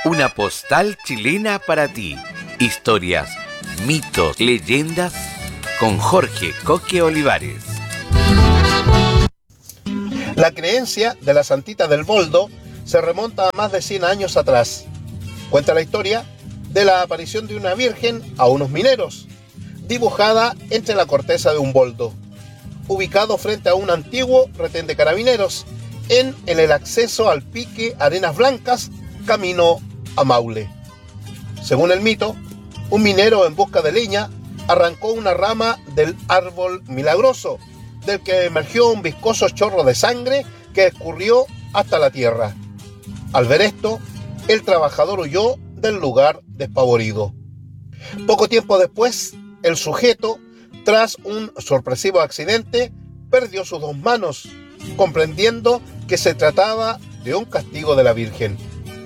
Una postal chilena para ti. Historias, mitos, leyendas con Jorge Coque Olivares. La creencia de la Santita del Boldo se remonta a más de 100 años atrás. Cuenta la historia de la aparición de una virgen a unos mineros, dibujada entre la corteza de un boldo, ubicado frente a un antiguo retén de carabineros, en el acceso al pique Arenas Blancas, camino a Maule. Según el mito, un minero en busca de leña arrancó una rama del árbol milagroso, del que emergió un viscoso chorro de sangre que escurrió hasta la tierra. Al ver esto, el trabajador huyó del lugar despavorido. Poco tiempo después, el sujeto, tras un sorpresivo accidente, perdió sus dos manos, comprendiendo que se trataba de un castigo de la Virgen.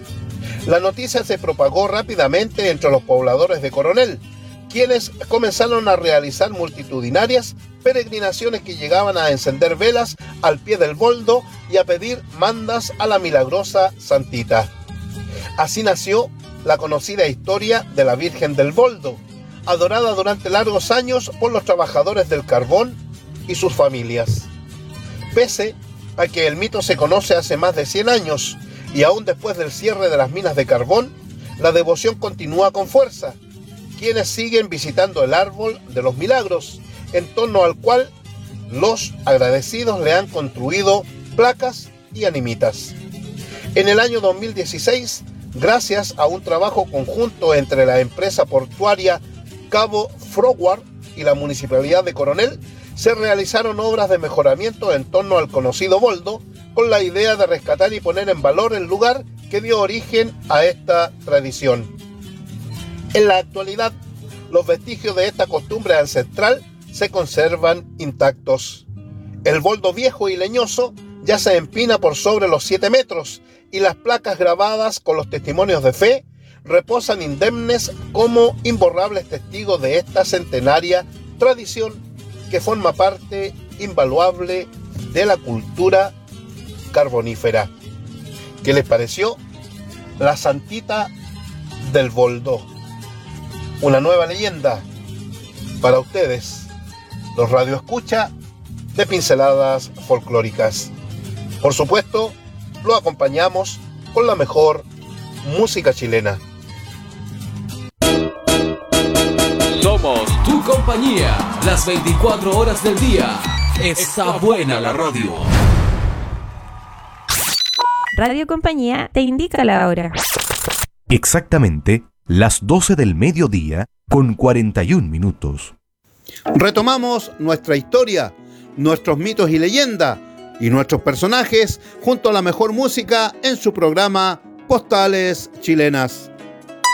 La noticia se propagó rápidamente entre los pobladores de Coronel, quienes comenzaron a realizar multitudinarias peregrinaciones que llegaban a encender velas al pie del boldo y a pedir mandas a la milagrosa Santita. Así nació la conocida historia de la Virgen del Boldo, adorada durante largos años por los trabajadores del carbón y sus familias. Pese a que el mito se conoce hace más de 100 años y aún después del cierre de las minas de carbón, la devoción continúa con fuerza, quienes siguen visitando el árbol de los milagros, en torno al cual los agradecidos le han construido placas y animitas. En el año 2016, gracias a un trabajo conjunto entre la empresa portuaria Cabo Froward y la Municipalidad de Coronel, se realizaron obras de mejoramiento en torno al conocido boldo, con la idea de rescatar y poner en valor el lugar que dio origen a esta tradición. En la actualidad, los vestigios de esta costumbre ancestral se conservan intactos. El boldo viejo y leñoso ya se empina por sobre los 7 metros y las placas grabadas con los testimonios de fe reposan indemnes como imborrables testigos de esta centenaria tradición que forma parte invaluable de la cultura carbonífera. ¿Qué les pareció? La Santita del Boldo. Una nueva leyenda para ustedes, los radioescucha de Pinceladas Folclóricas. Por supuesto, lo acompañamos con la mejor música chilena. Somos tu compañía, las 24 horas del día. Está buena la radio. Radio Compañía te indica la hora. Exactamente las 12 del mediodía con 41 minutos. Retomamos nuestra historia, nuestros mitos y leyendas y nuestros personajes junto a la mejor música en su programa Postales Chilenas.